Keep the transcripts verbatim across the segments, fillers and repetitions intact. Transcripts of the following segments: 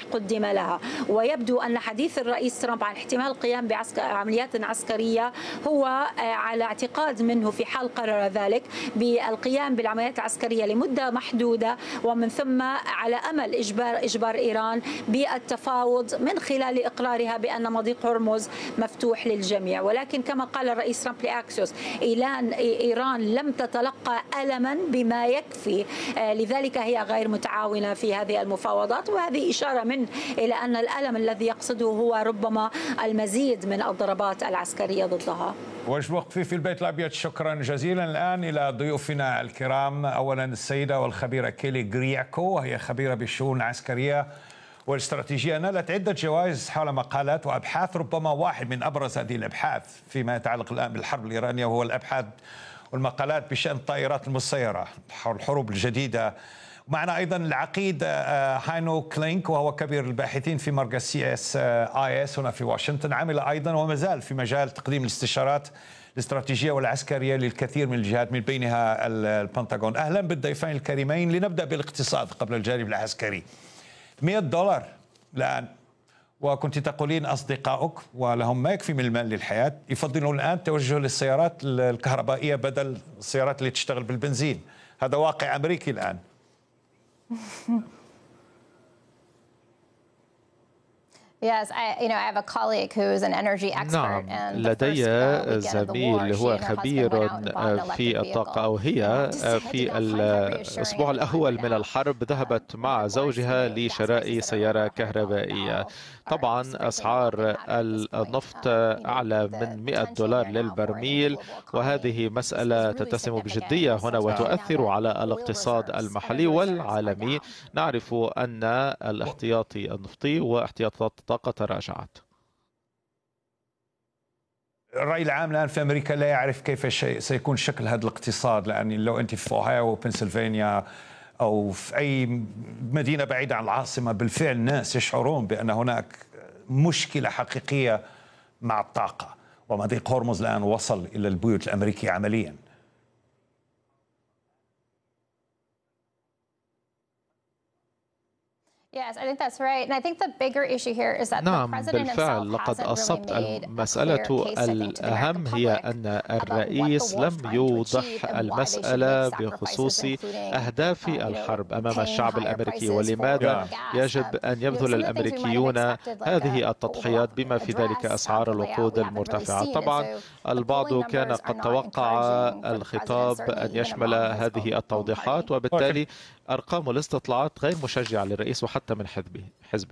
قدم لها. ويبدو أن حديث الرئيس ترامب عن احتمال القيام بعمليات عسكرية هو على اعتقاد منه في حال قرر ذلك بالقيام بالعمليات العسكرية لمدة محدودة، ومن ثم على أمل إجبار إجبار إيران بالتفاوض من خلال إقرارها بأن مضيق هرمز مفتوح للجميع. ولكن كما قال الرئيس ترامب لأكسيوس، إيران لم تتلقى ألما بما يكفي، لذلك هي غير متعاونة في هذه المفاوضات، وهذه إشارة من إلى أن الألم الذي يقصده هو ربما المزيد من الضربات العسكرية ضدها. وجه وقفي في البيت الأبيض، شكرا جزيلا. الآن إلى ضيوفنا الكرام، أولا السيدة والخبيرة كيلي غرياكو، وهي خبيرة بالشؤون العسكرية والاستراتيجية، نالت عدة جوائز حول مقالات وأبحاث، ربما واحد من أبرز هذه الأبحاث فيما يتعلق الآن بالحرب الإيرانية وهو الأبحاث والمقالات بشأن الطائرات المسيرة حول الحروب الجديدة. معنا أيضا العقيد هاينو كلينك، وهو كبير الباحثين في مركز سي اس اي اس هنا في واشنطن، عمل أيضا وما زال في مجال تقديم الاستشارات الاستراتيجية والعسكرية للكثير من الجهات من بينها البنتاغون. أهلا بالضيفين الكريمين. لنبدأ بالاقتصاد قبل الجانب العسكري. مئة دولار الآن، وكنت تقولين أصدقائك ولهم ما يكفي من المال للحياة يفضلون الآن توجه للسيارات الكهربائية بدل السيارات اللي تشتغل بالبنزين. هذا واقع أمريكي الآن. Yes, I, you know, I have a colleague who's an energy expert. نعم، لدي زميل هو خبير في الطاقة، أو هي في الأسبوع الأول من الحرب ذهبت مع زوجها لشراء سيارة كهربائية. طبعا أسعار النفط أعلى من مئة دولار للبرميل، وهذه مسألة تتسم بجدية هنا وتؤثر على الاقتصاد المحلي والعالمي. نعرف أن الاحتياطي النفطي واحتياطات الطاقة تراجعت. الرأي العام الآن في أمريكا لا يعرف كيف سيكون شكل هذا الاقتصاد، لأن لو أنت في أوهايو وبنسلفانيا أو في أي مدينة بعيدة عن العاصمة، بالفعل الناس يشعرون بأن هناك مشكلة حقيقية مع الطاقة، ومضيق هرمز الآن وصل إلى البيوت الأمريكية عملياً. نعم بالفعل، لقد أصبت. المسألة الأهم هي أن الرئيس لم يوضح المسألة بخصوص أهداف الحرب أمام الشعب الأمريكي، ولماذا يجب أن يبذل الأمريكيون هذه التضحيات بما في ذلك أسعار الوقود المرتفعة. طبعا البعض كان قد توقع الخطاب أن يشمل هذه التوضيحات، وبالتالي أرقام الاستطلاعات غير مشجعة للرئيس وحتى من حزبه حزبي.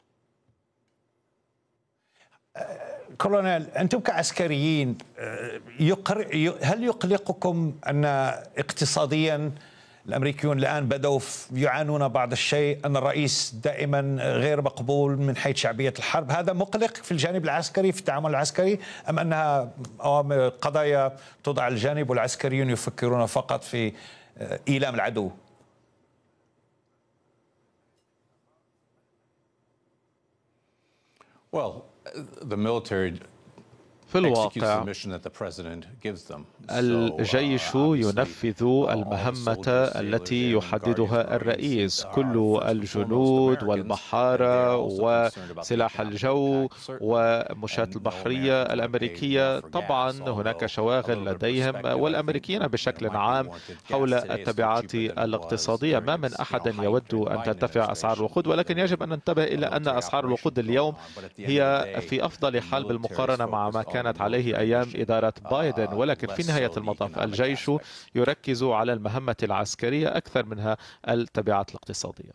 كولونيل، أنتم كعسكريين هل يقلقكم أن اقتصاديا الأمريكيون الآن بدأوا يعانون بعض الشيء، أن الرئيس دائما غير مقبول من حيث شعبية الحرب؟ هذا مقلق في الجانب العسكري في التعامل العسكري، أم أنها قضايا توضع على الجانب والعسكريون يفكرون فقط في إيلام العدو؟ Well, the military في الواقع الجيش ينفذ المهمة التي يحددها الرئيس. كل الجنود والمحارة وسلاح الجو ومشاة البحرية الأمريكية، طبعا هناك شواغل لديهم والأمريكيين بشكل عام حول التبعات الاقتصادية. ما من أحد يود أن ترتفع أسعار الوقود، ولكن يجب أن ننتبه إلى أن أسعار الوقود اليوم هي في أفضل حال بالمقارنة مع ما كانت عليه أيام إدارة بايدن. ولكن في نهاية المطاف الجيش يركز على المهمة العسكرية أكثر منها التبعات الاقتصادية.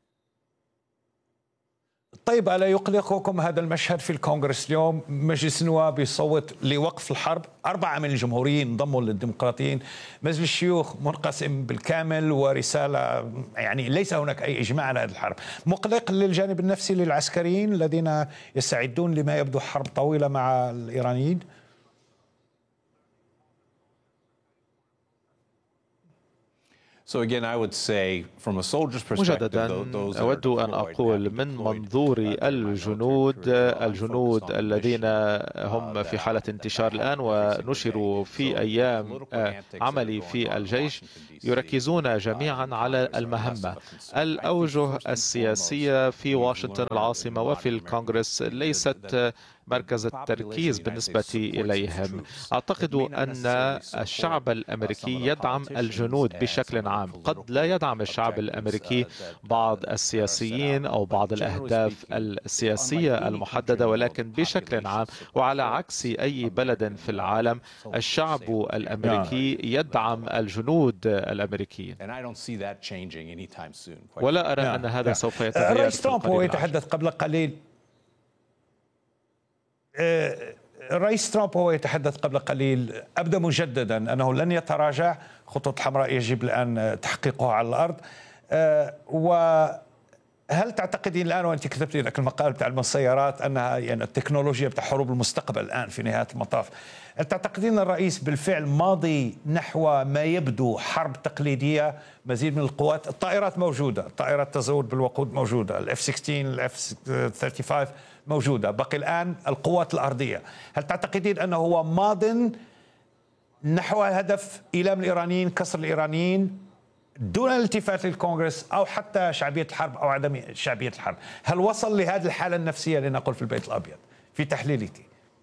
طيب، ألا يقلقكم هذا المشهد في الكونغرس اليوم؟ مجلس النواب يصوت لوقف الحرب، أربعة من الجمهوريين انضموا للديمقراطيين، مجلس الشيوخ منقسم بالكامل، ورسالة يعني ليس هناك أي إجماع على هذه الحرب. مقلق للجانب النفسي للعسكريين الذين يستعدون لما يبدو حرب طويلة مع الإيرانيين؟ مجددا أود أن أقول من منظور الجنود الجنود الذين هم في حالة انتشار الآن ونشروا في أيام عملي في الجيش يركزون جميعا على المهمة. الأوجه السياسية في واشنطن العاصمة وفي الكونغرس ليست مركز التركيز بالنسبة إليهم. أعتقد أن الشعب الأمريكي يدعم الجنود بشكل عام. قد لا يدعم الشعب الأمريكي بعض السياسيين أو بعض الأهداف السياسية المحددة، ولكن بشكل عام وعلى عكس أي بلد في العالم الشعب الأمريكي يدعم الجنود الأمريكيين، ولا أرى أن هذا سوف يتغير. الرئيس ترامب هو يتحدث قبل قليل الرئيس ترامب هو يتحدث قبل قليل أبدى مجددا أنه لن يتراجع. خطوط الحمراء يجب الآن تحقيقها على الأرض. وهل تعتقدين الآن وأنت كتبت لك المقال بتاع السيارات أنها يعني التكنولوجيا بتاع حروب المستقبل الآن في نهاية المطاف، هل تعتقدين الرئيس بالفعل ماضي نحو ما يبدو حرب تقليدية؟ مزيد من القوات، الطائرات موجودة، طائرات تزود بالوقود موجودة، الاف ستة عشر الاف خمسة وثلاثين موجودة، بقي الآن القوات الأرضية. هل تعتقدين أنه هو ماض نحو هدف إيلام الإيرانيين، كسر الإيرانيين دون الالتفات للكونغرس أو حتى شعبية الحرب أو عدم شعبية الحرب؟ هل وصل لهذه الحالة النفسية لنقول في البيت الأبيض في تحليلك؟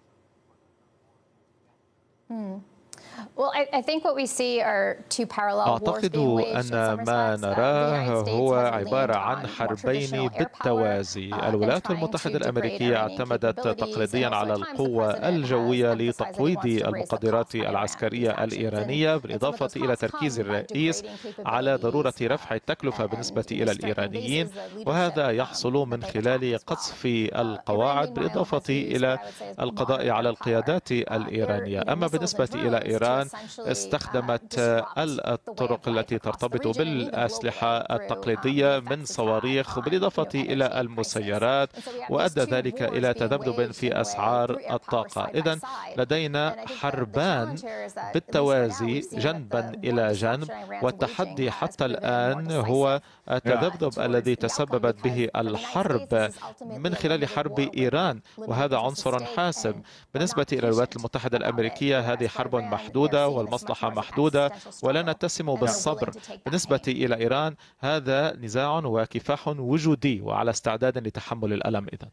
أعتقد أن ما نراه هو عبارة عن حربين بالتوازي. الولايات المتحدة الأمريكية اعتمدت تقليديا على القوة الجوية لتقويض المقدرات العسكرية الإيرانية، بالإضافة إلى تركيز الرئيس على ضرورة رفع التكلفة بالنسبة إلى الإيرانيين، وهذا يحصل من خلال قصف القواعد بالإضافة إلى القضاء على القيادات الإيرانية. أما بالنسبة إلى إيران استخدمت الطرق التي ترتبط بالأسلحة التقليدية من صواريخ بالإضافة إلى المسيرات، وأدى ذلك إلى تذبذب في أسعار الطاقة. إذن لدينا حربان بالتوازي جنبا إلى جنب، والتحدي حتى الآن هو التذبذب الذي تسببت به الحرب من خلال حرب إيران، وهذا عنصر حاسم. بالنسبة إلى الولايات المتحدة الأمريكية هذه حرب محدودة والمصلحة محدودة ولا نتسم بالصبر. بالنسبة إلى إيران هذا نزاع وكفاح وجودي وعلى استعداد لتحمل الألم. إذن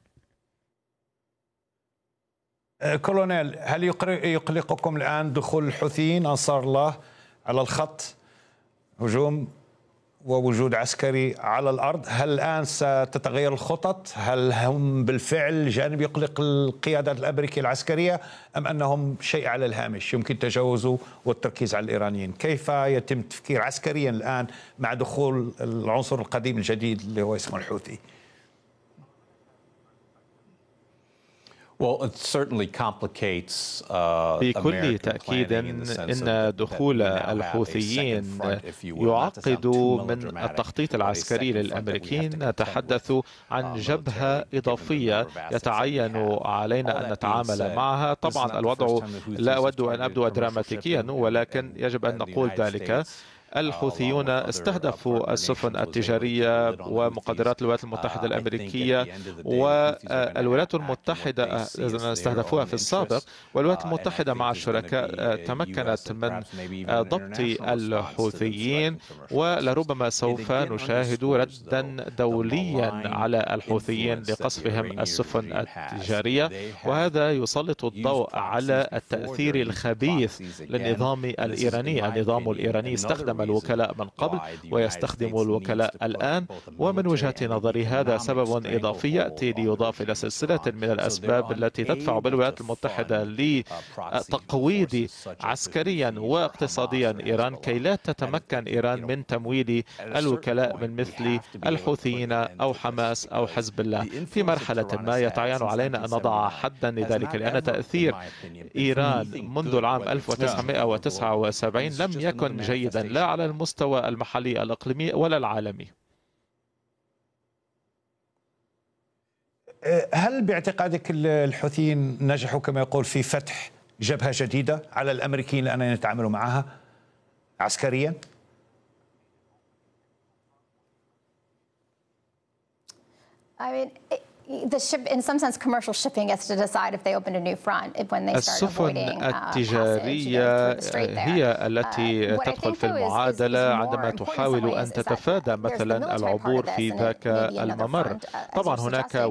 كولونيل، هل يقلقكم الآن دخول الحوثيين أنصار الله على الخط، هجوم ووجود عسكري على الأرض؟ هل الآن ستتغير الخطط؟ هل هم بالفعل جانب يقلق القيادة الأمريكية العسكرية أم أنهم شيء على الهامش يمكن تجاوزه والتركيز على الإيرانيين؟ كيف يتم التفكير عسكريا الآن مع دخول العنصر القديم الجديد اللي هو اسمه الحوثي؟ بكل تأكيد إن دخول الحوثيين يعقد من التخطيط العسكري للأمريكيين. نتحدث عن جبهة إضافية يتعين علينا أن نتعامل معها. طبعا الوضع لا أود أن أبدو دراماتيكيا، ولكن يجب أن نقول ذلك. الحوثيون استهدفوا السفن التجارية ومقدرات الولايات المتحدة الأمريكية، والولايات المتحدة استهدفوها في السابق، والولايات المتحدة مع الشركاء تمكنت من ضبط الحوثيين، ولربما سوف نشاهد ردا دوليا على الحوثيين لقصفهم السفن التجارية، وهذا يسلط الضوء على التأثير الخبيث للنظام الإيراني. النظام الإيراني استخدم الوكلاء من قبل ويستخدم الوكلاء الآن، ومن وجهة نظري هذا سبب إضافي يأتي ليضاف إلى سلسلة من الأسباب التي تدفع بالولايات المتحدة لتقويض عسكريا واقتصاديا إيران كي لا تتمكن إيران من تمويل الوكلاء من مثل الحوثيين أو حماس أو حزب الله. في مرحلة ما يتعين علينا أن نضع حدا لذلك، لأن تأثير إيران منذ العام ألف وتسعمائة وتسعة وسبعين لم يكن جيدا لا على المستوى المحلي الإقليمي ولا العالمي. هل باعتقادك الحوثيين نجحوا كما يقول في فتح جبهة جديدة على الأمريكيين لأن يتعاملوا معها عسكريا؟ I mean, it, The ship, in some sense, commercial shipping gets to decide if they open a new front when they start السفن avoiding التجارية هي التي تدخل في المعادلة عندما تحاول أن تتفادى مثلا العبور في ذاك الممر. طبعا هناك